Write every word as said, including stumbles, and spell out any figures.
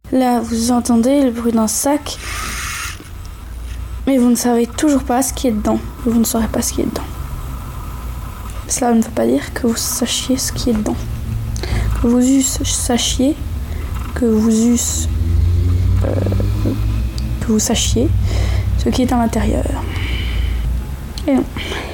Là, vous entendez le bruit d'un sac, mais vous ne savez toujours pas ce qui est dedans. Vous ne saurez pas ce qui est dedans. Cela ne veut pas dire que vous sachiez ce qui est dedans. Que vous eusse sachiez, que vous eusse, euh, que vous sachiez ce qui est à l'intérieur. Et non.